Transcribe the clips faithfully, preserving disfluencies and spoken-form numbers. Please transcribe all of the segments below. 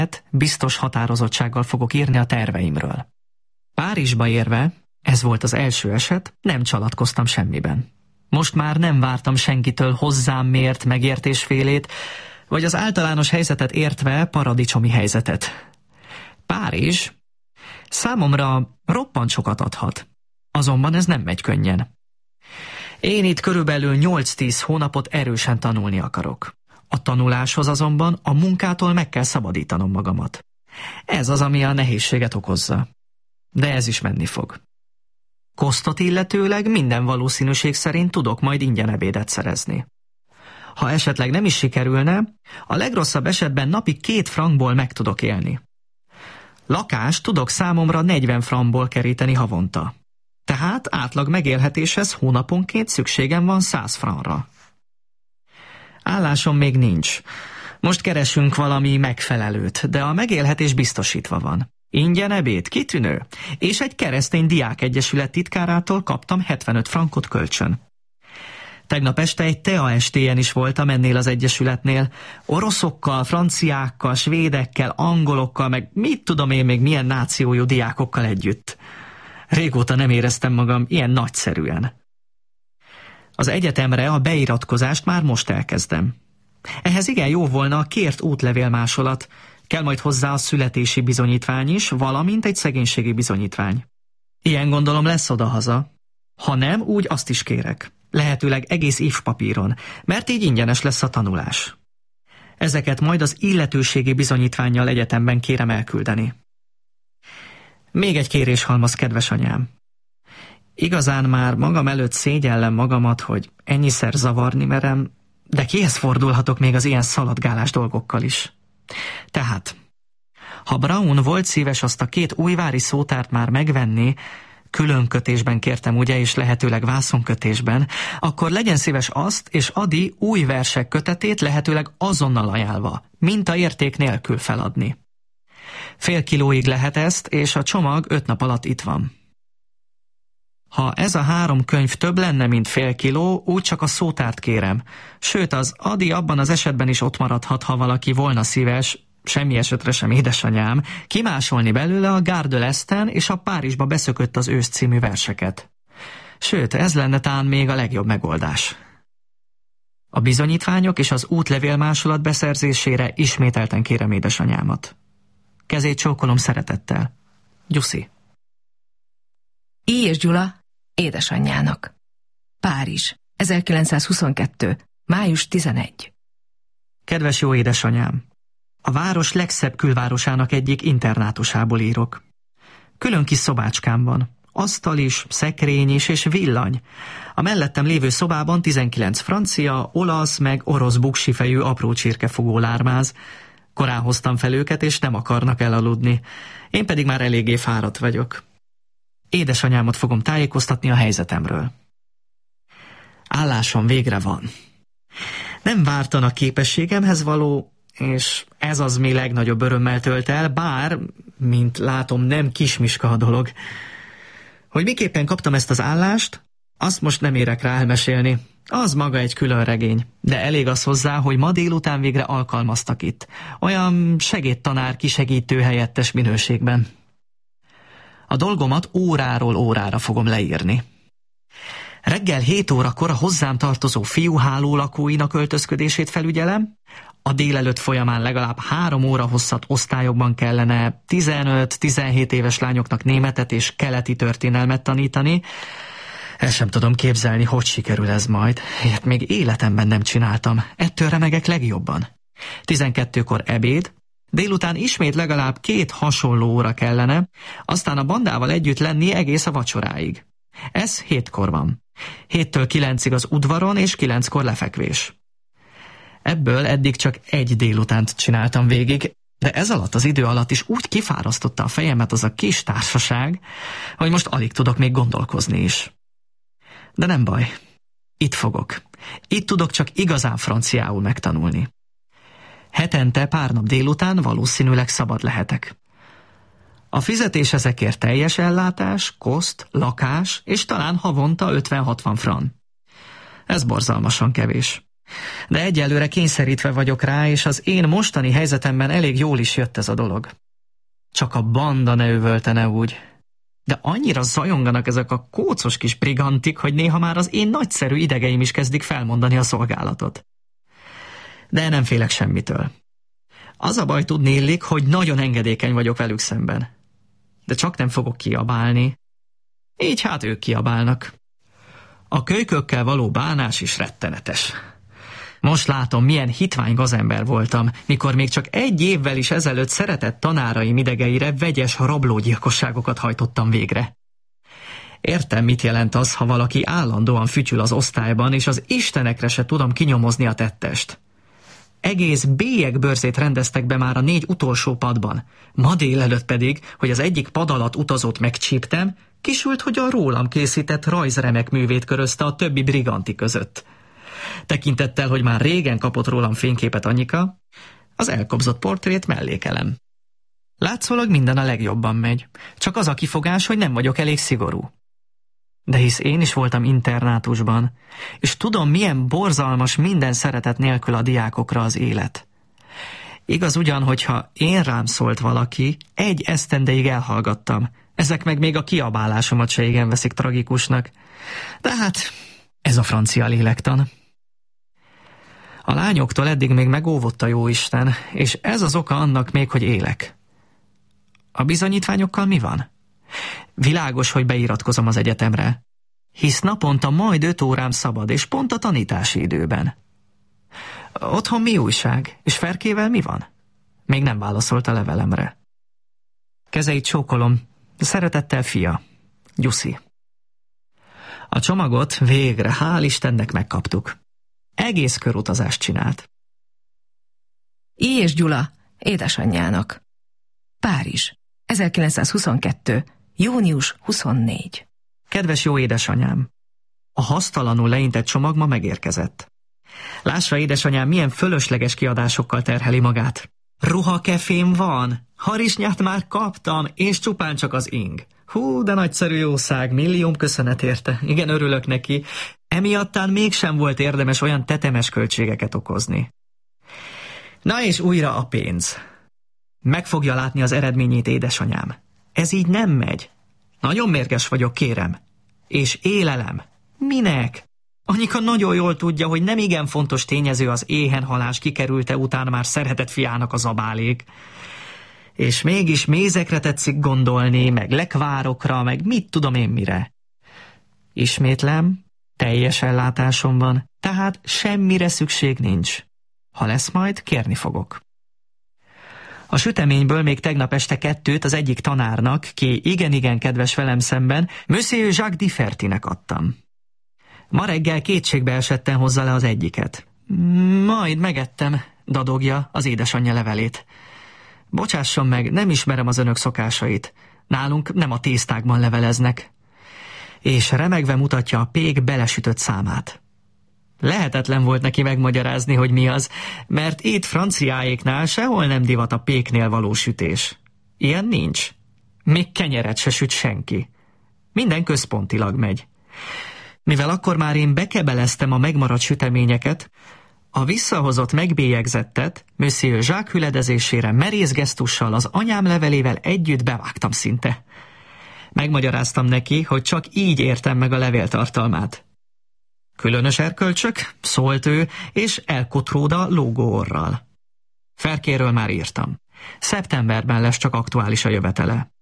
biztos határozottsággal fogok írni a terveimről. Párizsba érve, ez volt az első eset, nem csalatkoztam semmiben. Most már nem vártam senkitől hozzám mért megértésfélét, vagy az általános helyzetet értve paradicsomi helyzetet. Párizs számomra roppant sokat adhat, azonban ez nem megy könnyen. Én itt körülbelül nyolc-tíz hónapot erősen tanulni akarok. A tanuláshoz azonban a munkától meg kell szabadítanom magamat. Ez az, ami a nehézséget okozza. De ez is menni fog. Kosztot illetőleg minden valószínűség szerint tudok majd ingyen ebédet szerezni. Ha esetleg nem is sikerülne, a legrosszabb esetben napi két frankból meg tudok élni. Lakást tudok számomra negyven frankból keríteni havonta. Tehát átlag megélhetéshez hónaponként szükségem van száz frankra. Állásom még nincs. Most keresünk valami megfelelőt, de a megélhetés biztosítva van. Ingyen ebéd, kitűnő, és egy keresztény diákegyesület titkárától kaptam hetvenöt frankot kölcsön. Tegnap este egy tea estéjen is voltam ennél az egyesületnél. Oroszokkal, franciákkal, svédekkel, angolokkal, meg mit tudom én még milyen nációjú diákokkal együtt. Régóta nem éreztem magam ilyen nagyszerűen. Az egyetemre a beiratkozást már most elkezdem. Ehhez igen jó volna a kért útlevélmásolat, kell majd hozzá a születési bizonyítvány is, valamint egy szegénységi bizonyítvány. Ilyen gondolom lesz odahaza. Ha nem, úgy azt is kérek. Lehetőleg egész évpapíron, mert így ingyenes lesz a tanulás. Ezeket majd az illetőségi bizonyítvánnyal egyetemben kérem elküldeni. Még egy kéréshalmaz, kedves anyám. Igazán már magam előtt szégyellem magamat, hogy ennyiszer zavarni merem, de kihez fordulhatok még az ilyen szaladgálás dolgokkal is? Tehát, ha Braun volt szíves azt a két újvári szótárt már megvenni, külön kötésben kértem ugye, és lehetőleg vászonkötésben, akkor legyen szíves azt, és Adi új versek kötetét lehetőleg azonnal ajánlva, mintaérték nélkül feladni. Fél kilóig lehet ezt, és a csomag öt nap alatt itt van. Ha ez a három könyv több lenne, mint fél kiló, úgy csak a szótárt kérem. Sőt, az Adi abban az esetben is ott maradhat, ha valaki volna szíves, semmi esetre sem édesanyám, kimásolni belőle a Gare de l'Esten és a Párizsba beszökött az ősz című verseket. Sőt, ez lenne tán még a legjobb megoldás. A bizonyítványok és az útlevélmásolat beszerzésére ismételten kérem édesanyámat. Kezét csókolom szeretettel. Gyuszi. I. és Gyula édesanyjának. Párizs, ezerkilencszázhuszonkettő. május tizenegy. Kedves jó édesanyám! A város legszebb külvárosának egyik internátusából írok. Külön kis szobácskám van. Asztal is, szekrény is és villany. A mellettem lévő szobában tizenkilenc francia, olasz meg orosz buksifejű apró csirkefogó lármáz. Korán hoztam fel őket, és nem akarnak elaludni. Én pedig már eléggé fáradt vagyok. Édesanyámat fogom tájékoztatni a helyzetemről. Állásom végre van. Nem vártan a képességemhez való, és ez az, mi legnagyobb örömmel tölt el, bár, mint látom, nem kismiska a dolog. Hogy miképpen kaptam ezt az állást, azt most nem érek rá elmesélni. Az maga egy külön regény, de elég az hozzá, hogy ma délután végre alkalmaztak itt. Olyan segédtanár kisegítő helyettes minőségben. A dolgomat óráról órára fogom leírni. Reggel hét órakor a hozzám tartozó fiúháló lakóinak öltözködését felügyelem, a délelőtt folyamán legalább három óra hosszat osztályokban kellene tizenöt-tizenhét éves lányoknak németet és keleti történelmet tanítani. El sem tudom képzelni, hogy sikerül ez majd. Ilyet még életemben nem csináltam. Ettől remegek legjobban. tizenkettőkor ebéd, délután ismét legalább két hasonló óra kellene, aztán a bandával együtt lenni egész a vacsoráig. Ez hétkor van. Héttől kilencig az udvaron, és kilenckor lefekvés. Ebből eddig csak egy délutánt csináltam végig, de ez alatt az idő alatt is úgy kifárasztotta a fejemet az a kis társaság, hogy most alig tudok még gondolkozni is. De nem baj. Itt fogok. Itt tudok csak igazán franciául megtanulni. Hetente pár nap délután valószínűleg szabad lehetek. A fizetés ezekért teljes ellátás, koszt, lakás, és talán havonta ötven-hatvan frank. Ez borzalmasan kevés. De egyelőre kényszerítve vagyok rá, és az én mostani helyzetemben elég jól is jött ez a dolog. Csak a banda ne üvöltene úgy. De annyira zajonganak ezek a kócos kis brigantik, hogy néha már az én nagyszerű idegeim is kezdik felmondani a szolgálatot. De nem félek semmitől. Az a baj, tudni illik, hogy nagyon engedékeny vagyok velük szemben. De csak nem fogok kiabálni. Így hát ők kiabálnak. A kölykökkel való bánás is rettenetes. Most látom, milyen hitvány gazember voltam, mikor még csak egy évvel is ezelőtt szeretett tanáraim idegeire vegyes rablógyilkosságokat hajtottam végre. Értem, mit jelent az, ha valaki állandóan fütyül az osztályban, és az istenekre se tudom kinyomozni a tettest. Egész bélyegбőrzét rendeztek be már a négy utolsó padban. Ma délelőtt pedig, hogy az egyik pad alatt utazót megcsíptem, kisült, hogy a rólam készített rajzremek művét körözte a többi briganti között. Tekintettel, hogy már régen kapott rólam fényképet Anyika, az elkobzott portrét mellékelem. Látszólag minden a legjobban megy, csak az a kifogás, hogy nem vagyok elég szigorú. De hisz én is voltam internátusban, és tudom, milyen borzalmas minden szeretet nélkül a diákokra az élet. Igaz ugyan, hogyha én rám szólt valaki, egy esztendeig elhallgattam, ezek meg még a kiabálásomat se igen veszik tragikusnak. De hát ez a francia lélektan. A lányoktól eddig még megóvott a jóisten, és ez az oka annak még, hogy élek. A bizonyítványokkal mi van? Világos, hogy beiratkozom az egyetemre, hisz naponta majd öt órám szabad, és pont a tanítási időben. Otthon mi újság, és Ferkével mi van? Még nem válaszolt a levelemre. Kezeit csókolom, szeretettel fia, Gyuszi. A csomagot végre, hál' Istennek megkaptuk. Egész körutazást csinált. I. és Gyula, édesanyjának. Párizs, ezerkilencszázhuszonkettő. június huszonnégy. Kedves jó édesanyám! A hasztalanul leintett csomag ma megérkezett. Lássa, édesanyám, milyen fölösleges kiadásokkal terheli magát. Ruhakefém van, harisnyát már kaptam, és csupán csak az ing. Hú, de nagyszerű jószág, millióm köszönet érte. Igen, örülök neki. Emiattán mégsem volt érdemes olyan tetemes költségeket okozni. Na és újra a pénz. Meg fogja látni az eredményét, édesanyám. Ez így nem megy. Nagyon mérges vagyok, kérem. És élelem. Minek? Anyika nagyon jól tudja, hogy nem igen fontos tényező az éhenhalás kikerülte után már szeretett fiának a zabálék. És mégis mézekre tetszik gondolni, meg lekvárokra, meg mit tudom én mire. Ismétlem, teljes ellátásom van, tehát semmire szükség nincs. Ha lesz majd, kérni fogok. A süteményből még tegnap este kettőt az egyik tanárnak, ki igen-igen kedves velem szemben, Monsieur Jacques Differtinek adtam. Ma reggel kétségbe esetten hozza le az egyiket. Majd megettem, dadogja az édesanyja levelét. Bocsásson meg, nem ismerem az önök szokásait. Nálunk nem a tésztákban leveleznek. És remegve mutatja a pék belesütött számát. Lehetetlen volt neki megmagyarázni, hogy mi az, mert itt franciáéknál sehol nem divat a péknél való sütés. Ilyen nincs. Még kenyeret se süt senki. Minden központilag megy. Mivel akkor már én bekebeleztem a megmaradt süteményeket, a visszahozott megbélyegzettet Monsieur Jacques hüledezésére merész gesztussal az anyám levelével együtt bevágtam szinte. Megmagyaráztam neki, hogy csak így értem meg a levél tartalmát. Különös erkölcsök, szólt ő, és elkotróda lógó orral. Ferkéről már írtam. Szeptemberben lesz csak aktuális a jövetele.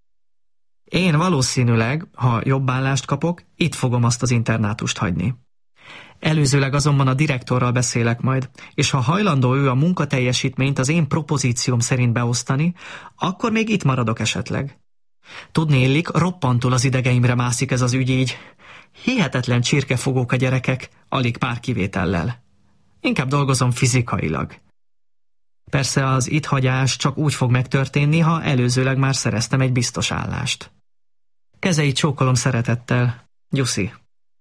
Én valószínűleg, ha jobb állást kapok, itt fogom azt az internátust hagyni. Előzőleg azonban a direktorral beszélek majd, és ha hajlandó ő a munkateljesítményt az én propozícióm szerint beosztani, akkor még itt maradok esetleg. Tudni illik, roppantul az idegeimre mászik ez az ügy így. Hihetetlen csirkefogók a gyerekek, alig pár kivétellel. Inkább dolgozom fizikailag. Persze az itthagyás csak úgy fog megtörténni, ha előzőleg már szereztem egy biztos állást. Kezeit csókolom szeretettel, Gyuszi.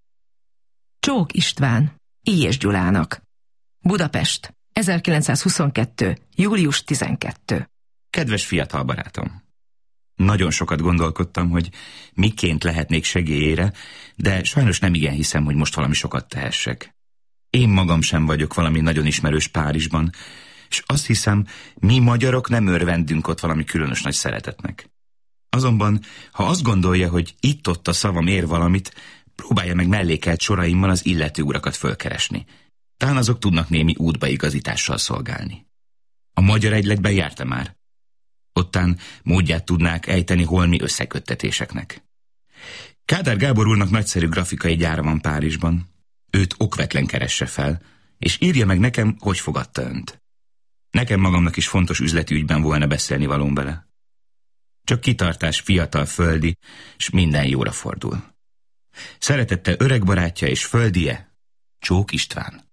Csók István, I. és Gyulának. Budapest, ezerkilencszázhuszonkettő. július tizenkettő. Kedves fiatal barátom! Nagyon sokat gondolkodtam, hogy miként lehetnék segélyére, de sajnos nem igen hiszem, hogy most valami sokat tehessek. Én magam sem vagyok valami nagyon ismerős Párizsban, és azt hiszem, mi magyarok nem örvendünk ott valami különös nagy szeretetnek. Azonban, ha azt gondolja, hogy itt-ott a szavam ér valamit, próbálja meg mellékelt soraimmal az illető urakat fölkeresni. Talán azok tudnak némi útbaigazítással szolgálni. A magyar egyletben járta már. Ottán módját tudnák ejteni holmi összeköttetéseknek. Kádár Gábor úrnak nagyszerű grafikai gyára van Párizsban. Őt okvetlen keresse fel, és írja meg nekem, hogy fogadta önt. Nekem magamnak is fontos üzleti ügyben volna beszélni valóm vele. Csak kitartás, fiatal, földi, s minden jóra fordul. Szeretettel öreg barátja és földie, Csók István.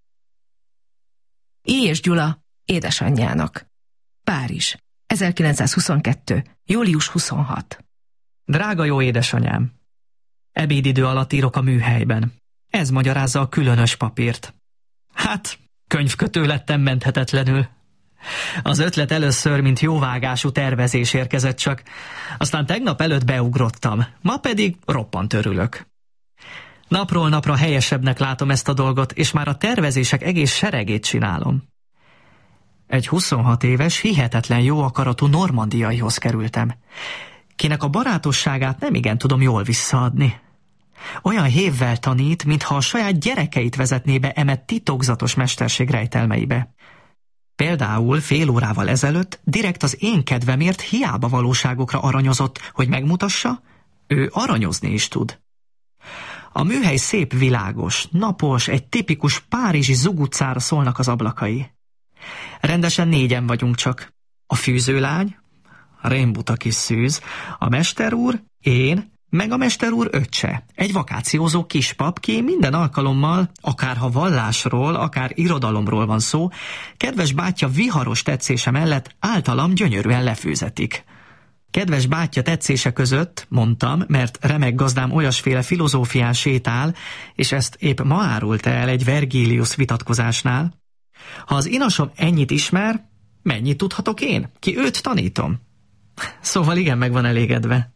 Illyés Gyula édesanyjának. Párizs, ezerkilencszázhuszonkettő. július huszonhat. Drága jó édesanyám! Ebédidő alatt írok a műhelyben. Ez magyarázza a különös papírt. Hát, könyvkötő lettem menthetetlenül. Az ötlet először, mint jóvágású tervezés érkezett csak, aztán tegnap előtt beugrottam, ma pedig roppant örülök. Napról napra helyesebbnek látom ezt a dolgot, és már a tervezések egész seregét csinálom. Egy huszonhat éves, hihetetlen jó akaratú normandiaihoz kerültem, kinek a barátosságát nem igen tudom jól visszaadni. Olyan hévvel tanít, mintha a saját gyerekeit vezetné be eme titokzatos mesterség rejtelmeibe. Például fél órával ezelőtt direkt az én kedvemért hiába valóságokra aranyozott, hogy megmutassa, ő aranyozni is tud. A műhely szép világos, napos, egy tipikus párizsi zugutcára szólnak az ablakai. Rendesen négyen vagyunk csak. A fűzőlány, a rémbuta kis szűz, a mester úr, én, meg a mester úr öccse, egy vakációzó kispap, ki minden alkalommal, akár ha vallásról, akár irodalomról van szó, kedves bátyja viharos tetszése mellett általam gyönyörűen lefűzetik. Kedves bátyja tetszése között, mondtam, mert remek gazdám olyasféle filozófián sétál, és ezt épp ma árult el egy Vergilius vitatkozásnál. Ha az inasom ennyit ismer, mennyit tudhatok én? Ki őt tanítom? Szóval igen, meg van elégedve.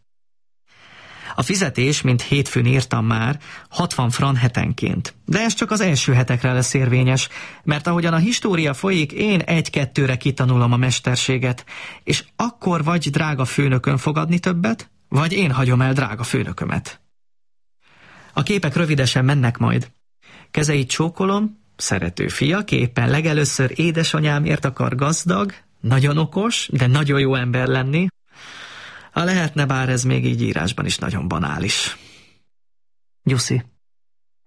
A fizetés, mint hétfőn írtam már, hatvan franc hetenként. De ez csak az első hetekre lesz érvényes, mert ahogyan a história folyik, én egy-kettőre kitanulom a mesterséget, és akkor vagy drága főnökön fogadni többet, vagy én hagyom el drága főnökömet. A képek rövidesen mennek majd. Kezeit csókolom, szerető fia, képen legelőször édesanyámért akar gazdag, nagyon okos, de nagyon jó ember lenni. Ha lehetne, bár ez még így írásban is nagyon banális. Gyuszi.